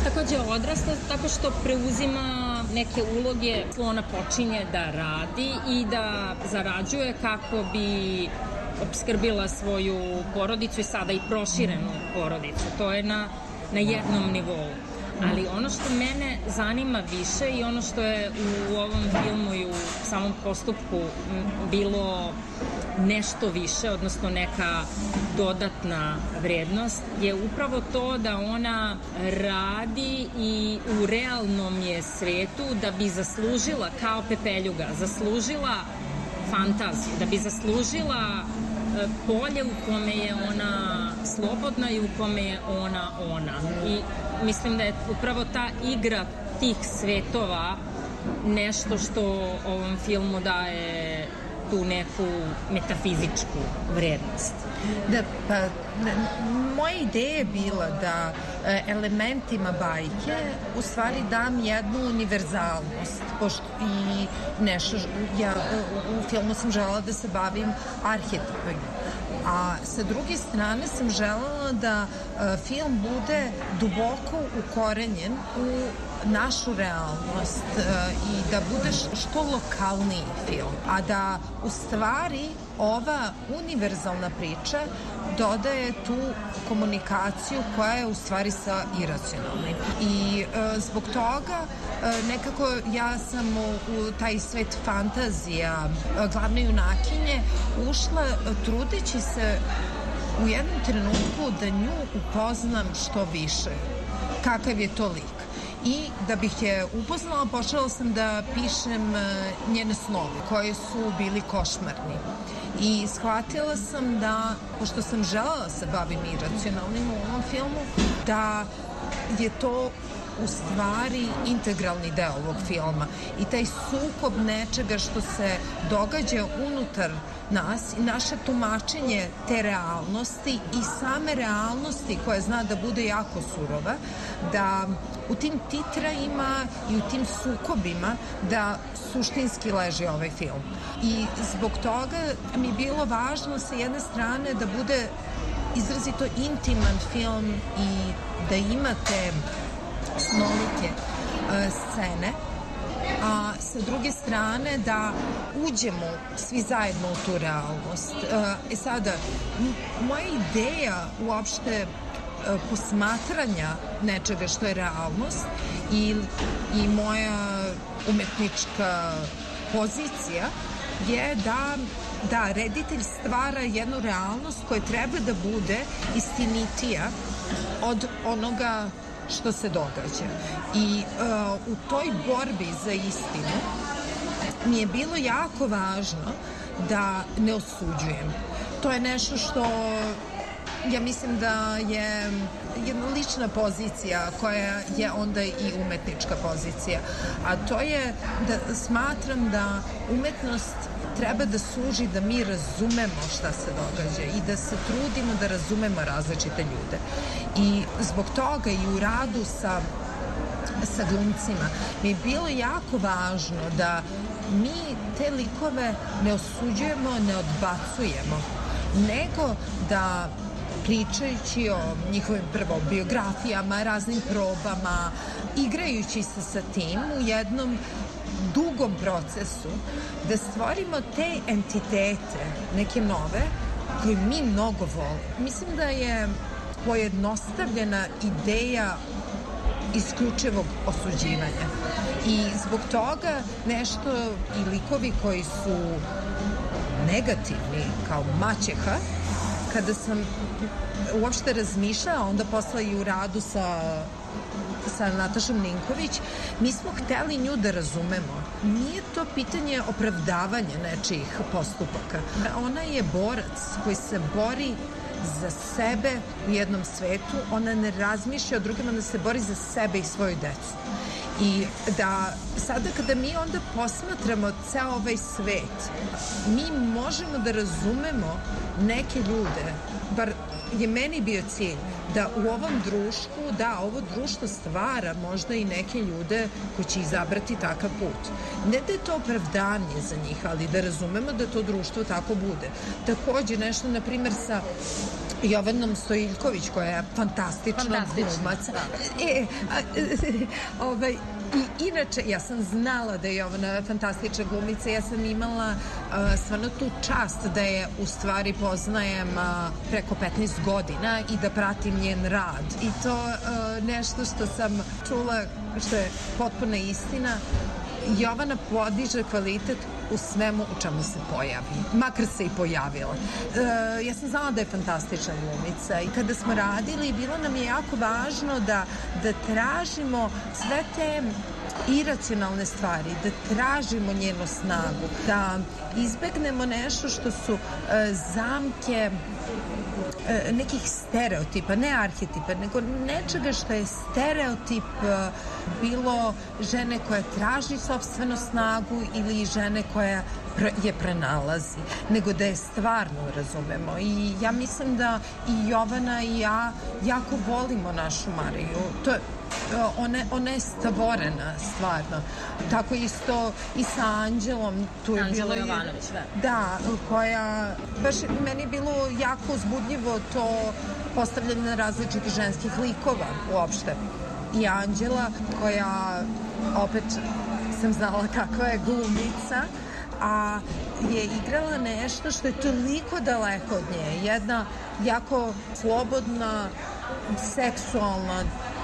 Takođe odrasta tako što preuzima neke uloge, ona počinje da radi i da zarađuje kako bi opskrbila svoju porodicu i sada i proširenu porodicu. To je na jednom nivou. Ali ono što mene zanima više i ono što je u ovom filmu i u samom postupku bilo nešto više, odnosno neka dodatna vrednost, je upravo to da ona radi i u realnom je svetu da bi zaslužila, kao Pepeljuga, zaslužila fantaziju, da bi zaslužila polje u kome je ona slobodna i u kome je ona. I mislim da je upravo ta igra tih svetova nešto što ovom filmu daje tu neku metafizičku vrednost. Da, pa moja ideja je bila da elementima bajke u stvari dam jednu univerzalnost, pošto i nešto, ja u filmu sam želela da se bavim arhetipima, a sa druge strane sam želela da film bude duboko ukorenjen u našu realnost i da bude što lokalniji film, a da u stvari ova univerzalna priča dodaje tu komunikaciju koja je u stvari sa iracionalnim. I zbog toga nekako ja sam u taj svet fantazija glavne junakinje ušla trudeći se u jednom trenutku da nju upoznam što više. Kakav je to lik. I da bih je upoznala, počela sam da pišem njene snove, koje su bili košmarni. I shvatila sam da, pošto sam želela se bavim iracionalnim u ovom filmu, da je to u stvari integralni deo ovog filma. I taj sukob nečega što se događa unutar nas i naše tumačenje te realnosti i same realnosti koja zna da bude jako surova, da u tim titrajima i u tim sukobima da suštinski leži ovaj film. I zbog toga mi je bilo važno sa jedne strane da bude izrazito intiman film i da imate snolike scene, a sa druge strane da uđemo svi zajedno u tu realnost. Sada, moja ideja uopšte posmatranja nečega što je realnost i moja umetnička pozicija je da reditelj stvara jednu realnost koja treba da bude istinitija od onoga što se događa. I u toj borbi za istinu mi je bilo jako važno da ne osuđujem. To je nešto što ja mislim da je jedna lična pozicija koja je onda i umetnička pozicija. A to je da smatram da umetnost treba da služi da mi razumemo šta se događa i da se trudimo da razumemo različite ljude. I zbog toga i u radu sa glumcima mi je bilo jako važno da mi te likove ne osuđujemo, ne odbacujemo, nego da pričajući o njihovim prvo biografijama, raznim probama, igrajući se sa tim u jednom dugom procesu, da stvorimo te entitete, neke nove, koje mi mnogo volimo. Mislim da je pojednostavljena ideja isključivog osuđivanja. I zbog toga nešto i likovi koji su negativni, kao maćeha, kada sam uopšte razmišljala, onda posla i u radu sa Natašom Ninković, mi smo hteli nju da razumemo. Nije to pitanje opravdavanja nečijih postupaka. Ona je borac koji se bori za sebe u jednom svetu, ona ne razmišlja o drugima, da se bori za sebe i svoju decu. I da sada kada mi onda posmatramo ceo ovaj svet, mi možemo da razumemo neke ljude, bar je meni bio cilj da u ovom društvu, da ovo društvo stvara možda i neke ljude koji će izabrati takav put. Ne da je to opravdanje za njih, ali da razumemo da to društvo tako bude. Takođe nešto, na primjer, sa Jovanom Stojiljković, koja je fantastična glumac. I inače, ja sam znala da je Jovana fantastična glumica, ja sam imala stvarno tu čast da je u stvari poznajem preko 15 godina i da pratim njen rad. I to nešto što sam čula, što je potpuna istina, Jovana podiže kvalitet u svemu u čemu se pojavi, makar se i pojavila. Ja sam znala da je fantastična glumica i kada smo radili, bilo nam je jako važno da tražimo sve te iracionalne stvari, da tražimo njenu snagu, da izbegnemo nešto što su zamke nekih stereotipa, ne arhetipa, nego nečega što je stereotip, bilo žene koja traži sopstvenu snagu ili žene koja je prenalazi, nego da je stvarno razumemo. I ja mislim da i Jovana i ja jako volimo našu Mariju. Ona je stvorena, stvarno. Tako isto i sa Anđelom. Anđelo Jovanović, da, koja, baš meni je bilo jako uzbudljivo to postavljanje različitih ženskih likova uopšte. I Anđela, koja opet sam znala kakva je glumica, a je igrala nešto što je toliko daleko od nje. Jedna jako slobodna, seksualna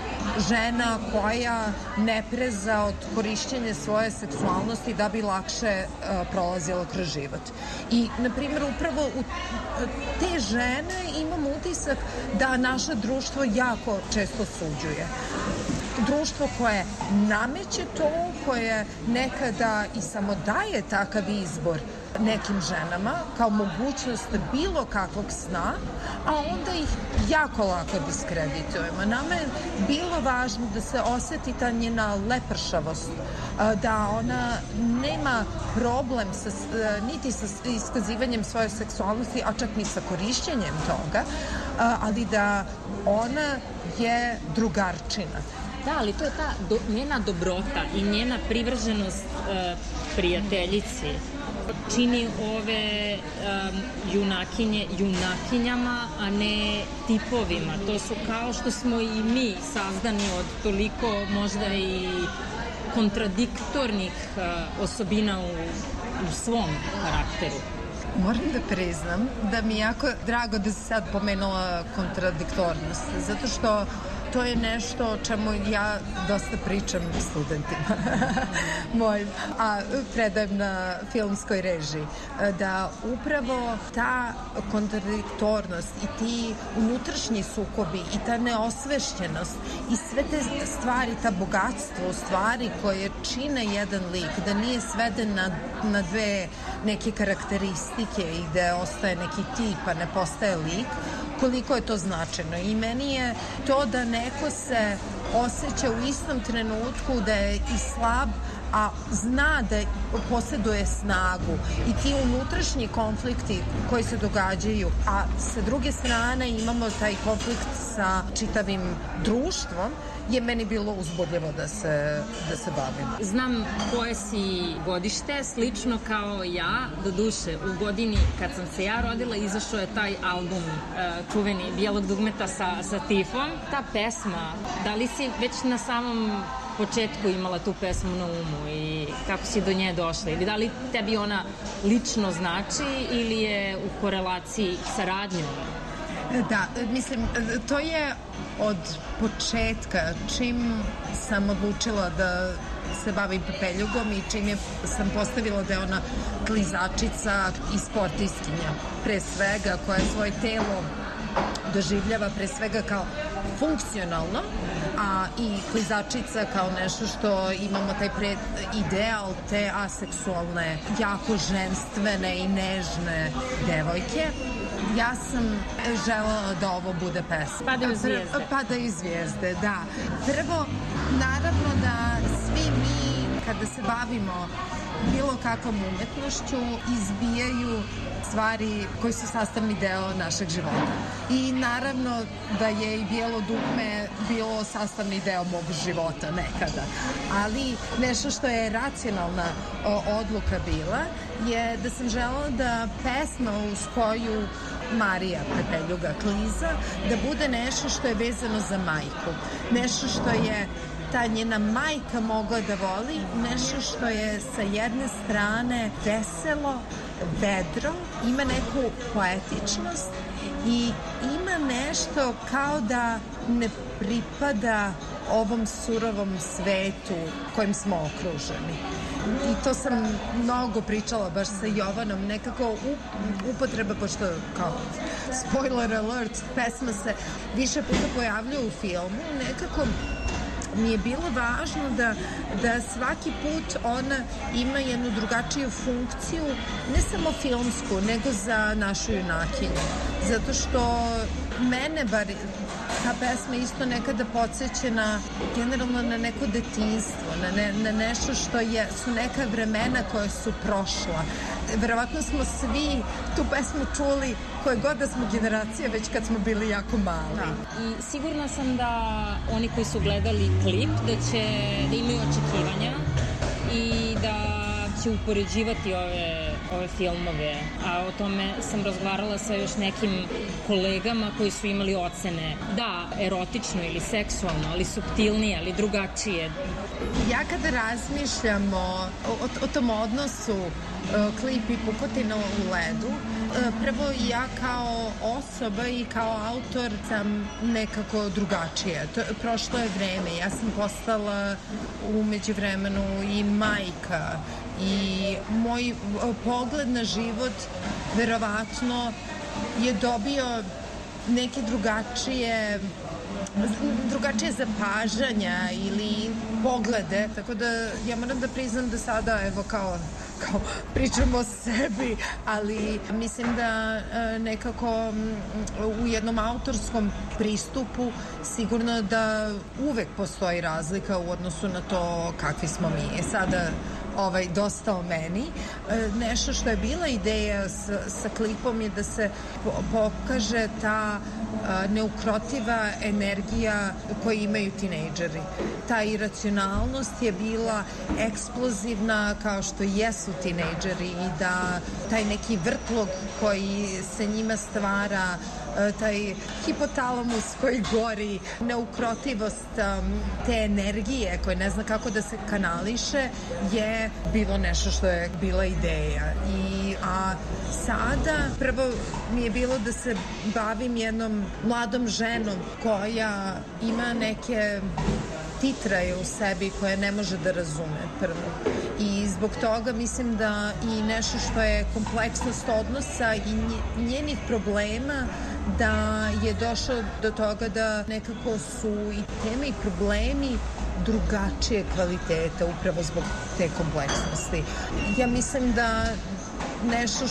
žena koja ne preza od korišćenja svoje seksualnosti da bi lakše prolazila kroz život. I, na primjer, upravo u te žene imam utisak da naše društvo jako često osuđuje. Društvo koje nameće to, koje nekada i samo daje takav izbor nekim ženama kao mogućnost bilo kakvog sna, a onda ih jako lako diskreditujemo. Nama je bilo važno da se oseti ta njena lepršavost, da ona nema problem niti sa iskazivanjem svoje seksualnosti, a čak ni sa korišćenjem toga, ali da ona je drugarčina. Da, ali to je ta njena dobrota i njena privrženost prijateljici čini ove junakinje junakinjama, a ne tipovima. To su kao što smo i mi sazdani od toliko možda i kontradiktornih osobina u svom karakteru. Moram da priznam da mi je jako drago da si sad pomenula kontradiktornost, zato što to je nešto o čemu ja dosta pričam studentima mojim, a predajem na filmskoj režiji, da upravo ta kontradiktornost i ti unutrašnji sukobi i ta neosvešćenost i sve te stvari, ta bogatstvo u stvari koje čine jedan lik, da nije sveden na dve neke karakteristike i da ostaje neki tip, a ne postaje lik, koliko je to značajno. I meni je to da neko se osjeća u istom trenutku da je i slab, a zna da posjeduje snagu, i ti unutrašnji konflikti koji se događaju, a sa druge strane imamo taj konflikt sa čitavim društvom, je meni bilo uzbudljivo da se bavim. Znam koje si godište, slično kao ja, do duše u godini kad sam se ja rodila izašao je taj album čuveni Bijelog dugmeta sa Tifom. Ta pesma, da li si već na samom početku imala tu pesmu na umu i kako si do nje došla, ili da li tebi ona lično znači ili je u korelaciji sa radnjom? Da, mislim, to je od početka, čim sam odlučila da se bavim pepeljugom i čim sam postavila da je ona klizačica i sportistkinja, pre svega, koja svoje telo doživljava pre svega kao funkcionalno, a i klizačica kao nešto što imamo taj ideal te aseksualne, jako ženstvene i nežne devojke. Ja sam želela da ovo bude pesma. Padaju zvijezde. Padaju zvijezde, da. Prvo, naravno da svi mi, kada se bavimo bilo kakvom umetnošću, izbijaju stvari koji su sastavni deo našeg života. I naravno da je i Bijelo dugme bilo sastavni deo mog života nekada. Ali nešto što je racionalna odluka bila je da sam želela da pesma uz koju Marija Pepeljuga Kliza, da bude nešto što je vezano za majku. Nešto što je ta njena majka mogla da voli, nešto što je sa jedne strane veselo, vedro, ima neku poetičnost i ima nešto kao da ne pripada ovom surovom svetu kojim smo okruženi. I to sam mnogo pričala baš sa Jovanom, nekako upotreba, pošto kao spoiler alert, pesma se više puta pojavljuje u filmu, nekako mi je bilo važno da svaki put ona ima jednu drugačiju funkciju, ne samo filmsku, nego za našu junakinju. Zato što mene bar ta pesma isto nekada podsjeća generalno na neko detinjstvo, na nešto što su neka vremena koja su prošla. Verovatno smo svi tu pesmu čuli koje god da smo generacije, već kad smo bili jako mali. Da. I sigurna sam da oni koji su gledali klip da imaju očekivanja i da će upoređivati ove filmove, a o tome sam razgovarala sa još nekim kolegama koji su imali ocene, da, erotično ili seksualno, ali suptilnije, ali drugačije. Ja kada razmišljam o tom odnosu klip i Pukotina u ledu, prvo ja kao osoba i kao autor sam nekako drugačija. Prošlo je vreme, ja sam postala u međuvremenu i majka i moj pogled na život verovatno je dobio neke drugačije zapažanja ili poglede, tako da ja moram da priznam da sada evo kao pričamo o sebi, ali mislim da nekako u jednom autorskom pristupu sigurno da uvek postoji razlika u odnosu na to kakvi smo mi. Sada dosta o meni. Nešto što je bila ideja sa klipom je da se pokaže ta neukrotiva energija koju imaju tinejdžeri. Ta iracionalnost je bila eksplozivna kao što jesu tinejdžeri i da taj neki vrtlog koji se njima stvara, taj hipotalamus koji gori, neukrotivost te energije koje ne zna kako da se kanališe je bilo nešto što je bila ideja. A sada prvo mi je bilo da se bavim jednom mladom ženom koja ima neke titraje u sebi koje ne može da razume prvo. I zbog toga mislim da i nešto što je kompleksnost odnosa i njenih problema, da je došlo do toga da nekako su i teme i problemi drugačije kvaliteta upravo zbog te kompleksnosti. Ja mislim da nešto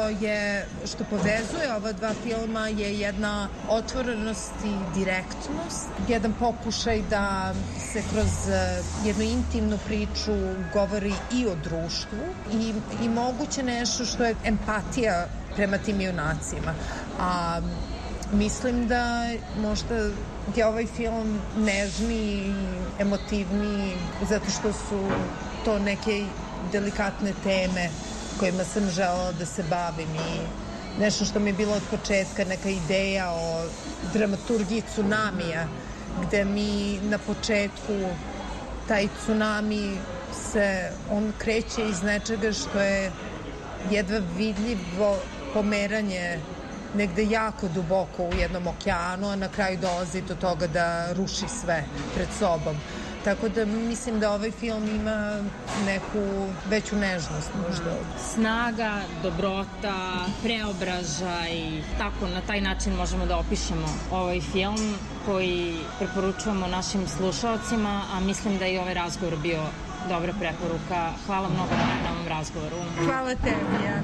što povezuje ova dva filma je jedna otvorenost i direktnost, jedan pokušaj da se kroz jednu intimnu priču govori i o društvu i moguće nešto što je empatija prema tim junacima. A mislim da možda je ovaj film nežniji, emotivniji, zato što su to neke delikatne teme kojima sam želela da se bavim i nešto što mi je bilo od početka neka ideja o dramaturgiji tsunamija, gde mi na početku taj tsunami on kreće iz nečega što je jedva vidljivo pomeranje negde jako duboko u jednom okeanu, a na kraju dolazi do toga da ruši sve pred sobom. Tako da mislim da ovaj film ima neku veću nežnost možda. Snaga, dobrota, preobražaj, tako na taj način možemo da opišemo ovaj film koji preporučujemo našim slušalcima, a mislim da je i ovaj razgovor bio dobra preporuka. Hvala mnogo na ovom razgovoru. Hvala tebi, Ana.